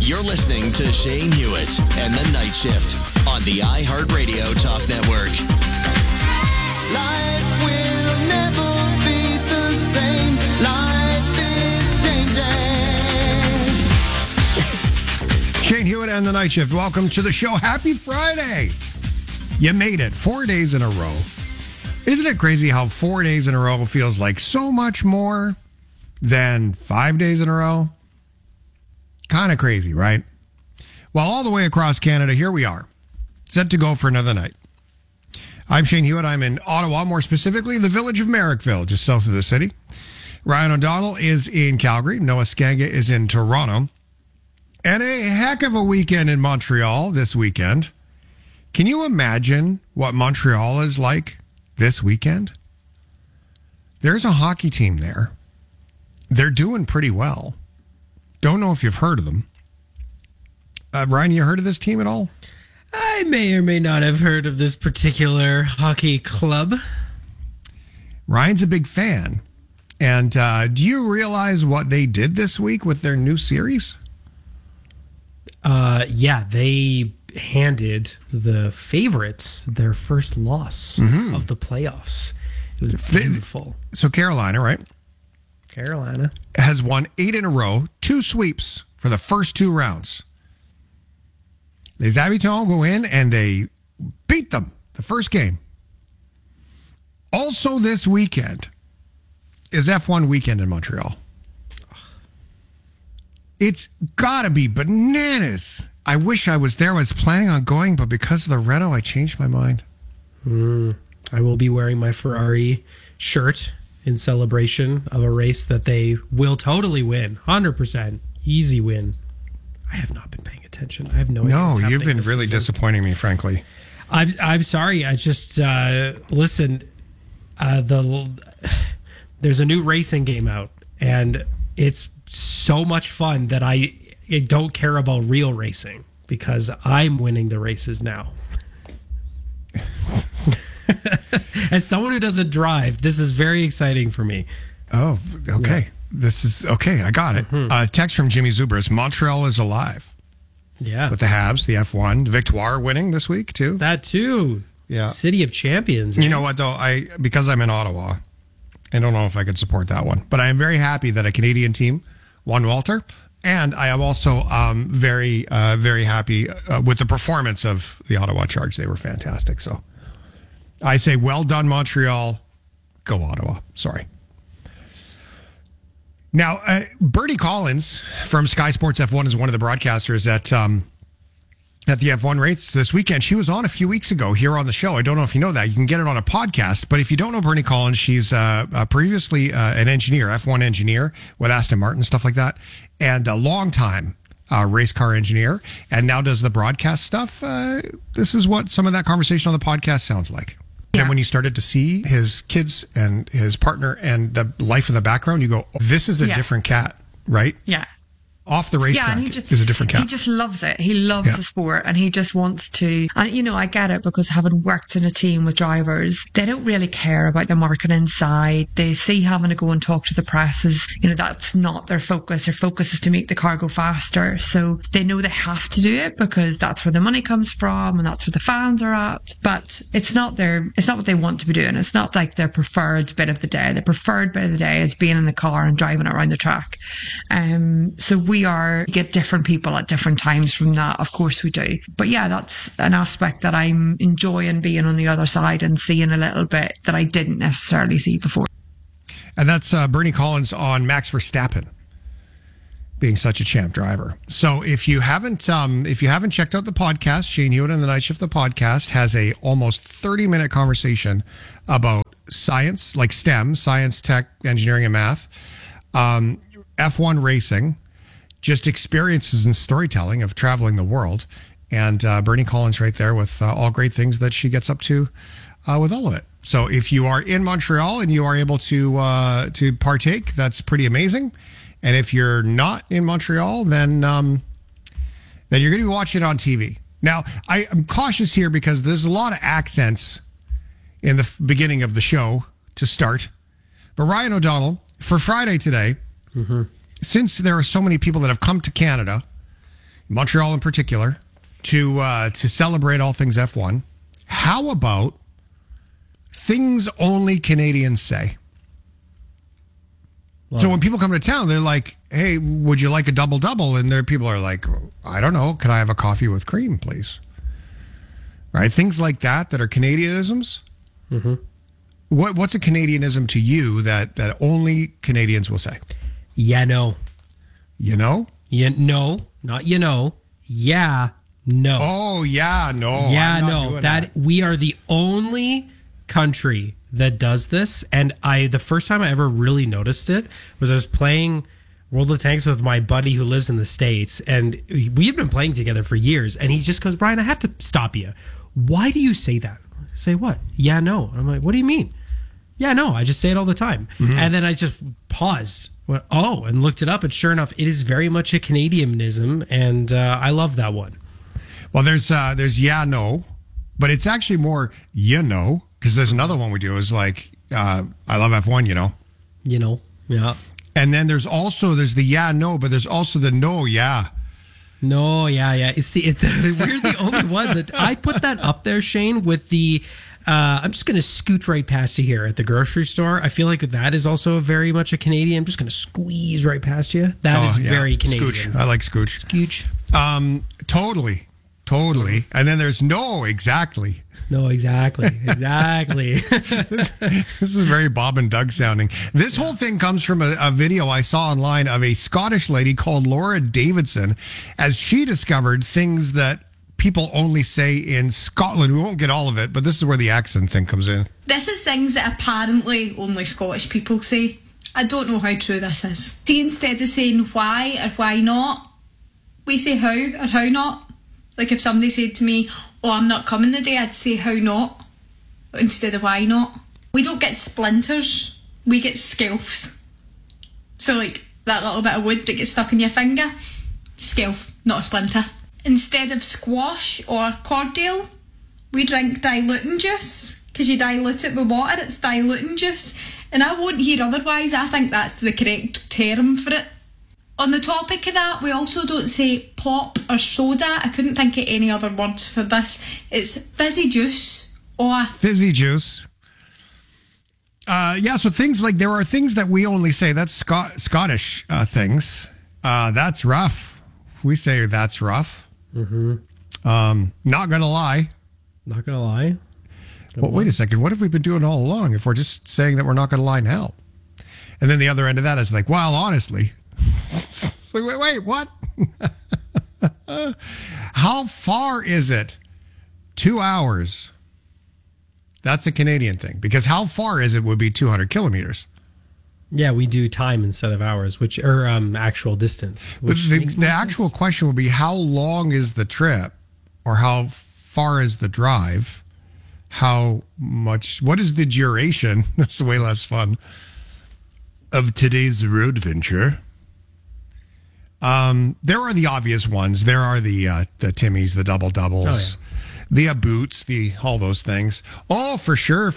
You're listening to Shane Hewitt and the Night Shift on the iHeartRadio Talk Network. Life will never be the same. Life is changing. Shane Hewitt and the Night Shift. Welcome to the show. Happy Friday. You made it 4 days in a row. Isn't it crazy how 4 days in a row feels like so much more than 5 days in a row? Kind of crazy, right? Well, all the way across Canada, here we are, set to go for another night. I'm Shane Hewitt. I'm in Ottawa, more specifically the village of Merrickville, just south of the city. Ryan O'Donnell is in Calgary. Noah Skagga is in Toronto. And a heck of a weekend in Montreal this weekend. Can you imagine what Montreal is like this weekend? There's a hockey team there. They're doing pretty well. Don't know if you've heard of them. Ryan, you heard of this team at all? I may or may not have heard of this particular hockey club. Ryan's a big fan. And do you realize what they did this week with their new series? Yeah, they handed the favorites their first loss of the playoffs. It was beautiful. So Carolina, right? Carolina has won 8 in a row, 2 sweeps for the first 2 rounds. Les Habitants go in and they beat them the first game. Also this weekend is F1 weekend in Montreal. It's got to be bananas. I wish I was there. I was planning on going, but because of the reno, I changed my mind. I will be wearing my Ferrari shirt in celebration of a race that they will totally win. 100%. Easy win. I have not been paying attention. I have no idea. No, you've been really disappointing me, frankly. I'm sorry. I just, listen, there's a new racing game out, and it's so much fun that I don't care about real racing because I'm winning the races now. As someone who doesn't drive, this is very exciting for me. Oh, okay. Yeah. This is okay. I got it. Text from Jimmy Zubris. Montreal is alive. Yeah. With the Habs, the F1, the Victoire winning this week too. That too. Yeah. City of Champions. You know what though? Because I'm in Ottawa, I don't know if I could support that one. But I am very happy that a Canadian team won Walter. And I am also very, very happy with the performance of the Ottawa Charge. They were fantastic. So I say, well done, Montreal. Go Ottawa. Sorry. Now, Bernie Collins from Sky Sports F1 is one of the broadcasters at the F1 race this weekend. She was on a few weeks ago here on the show. I don't know if you know that. You can get it on a podcast. But if you don't know Bernie Collins, she's previously an engineer, F1 engineer with Aston Martin, stuff like that, and a long-time race car engineer, and now does the broadcast stuff. This is what some of that conversation on the podcast sounds like. Yeah. And when you started to see his kids and his partner and the life in the background, you go, oh, this is a different cat, right? Yeah. Off the racetrack is a different cat. He just loves it. He loves the sport and he just wants to. And, you know, I get it because having worked in a team with drivers, they don't really care about the marketing side. They see having to go and talk to the press is, you know, that's not their focus. Their focus is to make the car go faster. So they know they have to do it because that's where the money comes from and that's where the fans are at. But it's not what they want to be doing. It's not like their preferred bit of the day. The preferred bit of the day is being in the car and driving around the track. So we get different people at different times from that. Of course we do. But yeah, that's an aspect that I'm enjoying being on the other side and seeing a little bit that I didn't necessarily see before. And that's Bernie Collins on Max Verstappen being such a champ driver. So if you haven't checked out the podcast, Shane Hewitt and the Night Shift, the podcast has a almost 30-minute conversation about science, like STEM, science, tech, engineering, and math, F1 racing, just experiences and storytelling of traveling the world. And Bernie Collins right there with all great things that she gets up to with all of it. So if you are in Montreal and you are able to partake, that's pretty amazing. And if you're not in Montreal, then you're going to be watching it on TV. Now, I am cautious here because there's a lot of accents in the beginning of the show to start. But Ryan O'Donnell, for Friday today, since there are so many people that have come to Canada, Montreal in particular, to celebrate all things F1. How about things only Canadians say? So when people come to town, they're like, hey, would you like a double-double? And there people are like, I don't know. Could I have a coffee with cream, please? Right? Things like that are Canadianisms. Mm-hmm. What's a Canadianism to you that only Canadians will say? Yeah, no. You know? Yeah, no. Not you know. Yeah, no. Oh, yeah, no. Yeah, no. That we are the only country that does this, and the first time I ever really noticed it was I was playing World of Tanks with my buddy who lives in the States, and we had been playing together for years, and he just goes, Brian, I have to stop you. Why do you say that? Say what? Yeah, no. I'm like, what do you mean? Yeah, no, I just say it all the time. Mm-hmm. And then I just paused, went, and looked it up, and sure enough, it is very much a Canadianism, and I love that one. Well, there's yeah, no, but it's actually more you know. Because there's another one we do is like, I love F1, you know. You know, yeah. And then there's the yeah, no, but there's also the no, yeah. No, yeah. See, we're the only one that I put that up there, Shane, with the, I'm just going to scoot right past you here at the grocery store. I feel like that is also very much a Canadian. I'm just going to squeeze right past you. That is very Canadian. Scooch. I like scooch. Scooch. Totally. And then there's no, exactly. No, exactly. This is very Bob and Doug sounding. This whole thing comes from a video I saw online of a Scottish lady called Laura Davidson, as she discovered things that people only say in Scotland. We won't get all of it, but this is where the accent thing comes in. This is things that apparently only Scottish people say. I don't know how true this is. See, instead of saying why or why not, we say how or how not. Like if somebody said to me, I'm not coming today, I'd say how not instead of why not. We don't get splinters, we get skelfs. So like that little bit of wood that gets stuck in your finger, skelf, not a splinter. Instead of squash or cordial, we drink diluting juice, because you dilute it with water, it's diluting juice. And I won't hear otherwise. I think that's the correct term for it. On the topic of that, we also don't say pop or soda. I couldn't think of any other words for this. It's fizzy juice or... Fizzy juice. So things like, there are things that we only say, that's Scottish things. That's rough. We say that's rough. Mm-hmm. Not gonna lie. Not gonna lie? Well, wait a second. What have we been doing all along if we're just saying that we're not gonna lie now? And then the other end of that is like, well, honestly... wait, what? How far is it? 2 hours. That's a Canadian thing, because how far is it would be 200 kilometers. Yeah, we do time instead of hours, or actual distance. But the actual question would be, how long is the trip, or how far is the drive? What is the duration? That's way less fun. Of today's road venture. There are the obvious ones. There are the Timmies, the double doubles, the boots, all those things. Oh, for sure.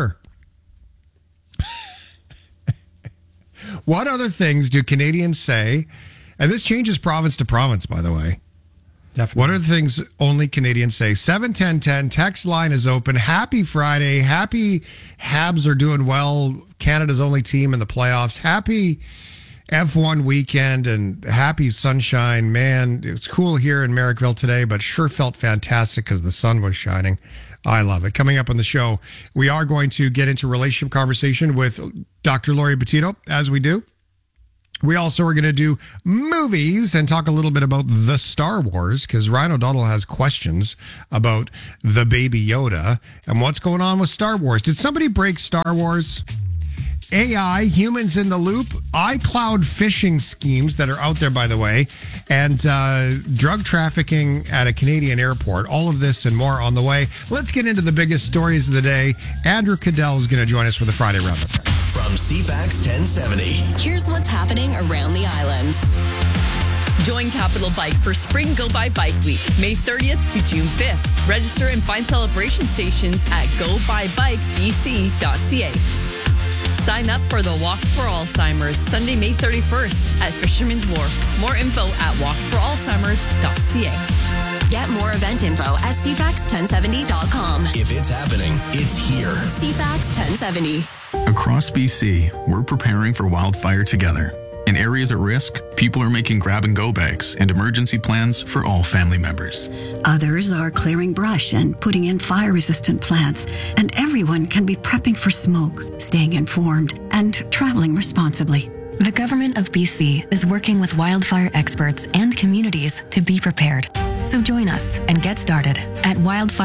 What other things do Canadians say? And this changes province to province, by the way. Definitely. What are the things only Canadians say? 71010, text line is open. Happy Friday. Happy Habs are doing well. Canada's only team in the playoffs. Happy F1 weekend and happy sunshine. Man, it's cool here in Merrickville today, but sure felt fantastic because the sun was shining. I love it. Coming up on the show, we are going to get into relationship conversation with Dr. Lori Bettino, as we do. We also are going to do movies and talk a little bit about the Star Wars, because Ryan O'Donnell has questions about the Baby Yoda and what's going on with Star Wars. Did somebody break Star Wars? AI, humans in the loop, iCloud phishing schemes that are out there, by the way, and drug trafficking at a Canadian airport. All of this and more on the way. Let's get into the biggest stories of the day. Andrew Cadell is going to join us for the Friday Roundup. From CFAX 1070. Here's what's happening around the island. Join Capital Bike for Spring Go By Bike Week, May 30th to June 5th. Register and find celebration stations at gobuybikebc.ca. Sign up for the Walk for Alzheimer's Sunday, May 31st at Fisherman's Wharf. More info at walkforalzheimers.ca. Get more event info at cfax1070.com. If it's happening, it's here. CFAX 1070. Across BC, we're preparing for wildfire together. In areas at risk, people are making grab-and-go bags and emergency plans for all family members. Others are clearing brush and putting in fire-resistant plants. And everyone can be prepping for smoke, staying informed, and traveling responsibly. The Government of BC is working with wildfire experts and communities to be prepared. So join us and get started at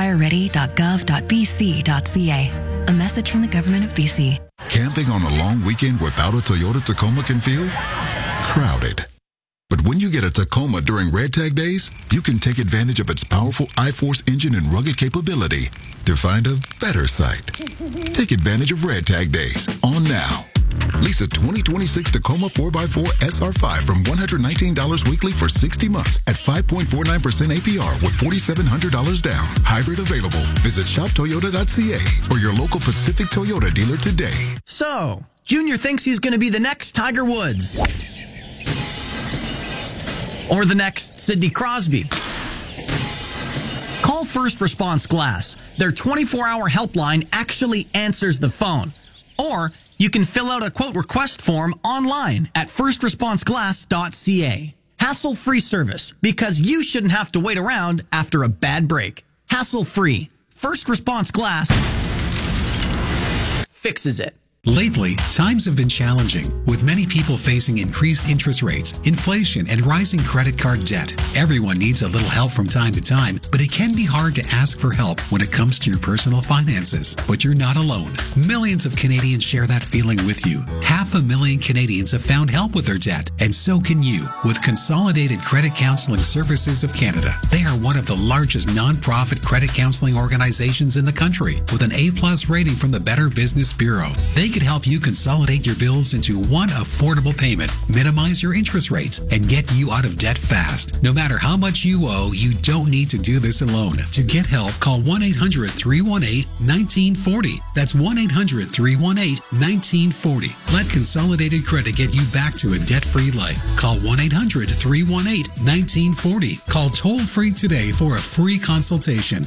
wildfireready.gov.bc.ca. A message from the Government of BC. Camping on a long weekend without a Toyota Tacoma can feel crowded. But when you get a Tacoma during Red Tag Days, you can take advantage of its powerful I-Force engine and rugged capability to find a better site. Take advantage of Red Tag Days on now. Lease a 2026 Tacoma 4x4 SR5 from $119 weekly for 60 months at 5.49% APR with $4,700 down. Hybrid available. Visit shoptoyota.ca or your local Pacific Toyota dealer today. So, Junior thinks he's going to be the next Tiger Woods. Or the next Sidney Crosby. Call First Response Glass. Their 24-hour helpline actually answers the phone. Or you can fill out a quote request form online at firstresponseglass.ca. Hassle-free service, because you shouldn't have to wait around after a bad break. Hassle-free. First Response Glass fixes it. Lately, times have been challenging, with many people facing increased interest rates, inflation, and rising credit card debt. Everyone needs a little help from time to time, but it can be hard to ask for help when it comes to your personal finances. But you're not alone. Millions of Canadians share that feeling with you. 500,000 Canadians have found help with their debt, and so can you, with Consolidated Credit Counseling Services of Canada. They are one of the largest nonprofit credit counseling organizations in the country, with an A+ rating from the Better Business Bureau. They could help you consolidate your bills into one affordable payment, minimize your interest rates, and get you out of debt fast. No matter how much you owe, you don't need to do this alone. To get help, call 1-800-318-1940. That's 1-800-318-1940. Let Consolidated Credit get you back to a debt-free life. Call 1-800-318-1940. Call toll-free today for a free consultation.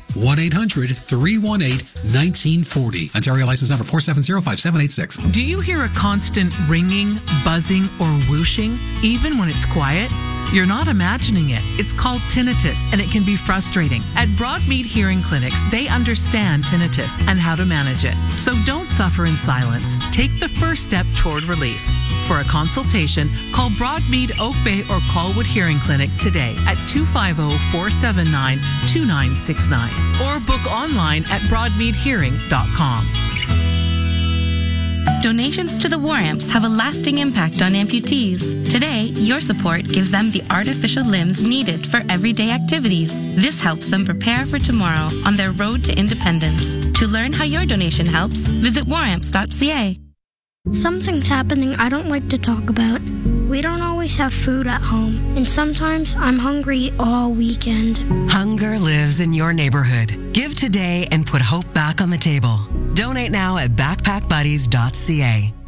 1-800-318-1940. Ontario license number 4705786. Do you hear a constant ringing, buzzing, or whooshing, even when it's quiet? You're not imagining it. It's called tinnitus, and it can be frustrating. At Broadmead Hearing Clinics, they understand tinnitus and how to manage it. So don't suffer in silence. Take the first step toward relief. For a consultation, call Broadmead Oak Bay or Colwood Hearing Clinic today at 250-479-2969 or book online at broadmeadhearing.com. Donations to the War Amps have a lasting impact on amputees. Today, your support gives them the artificial limbs needed for everyday activities. This helps them prepare for tomorrow on their road to independence. To learn how your donation helps, visit waramps.ca. Something's happening I don't like to talk about. We don't always have food at home, and sometimes I'm hungry all weekend. Hunger lives in your neighborhood. Give today and put hope back on the table. Donate now at backpackbuddies.ca.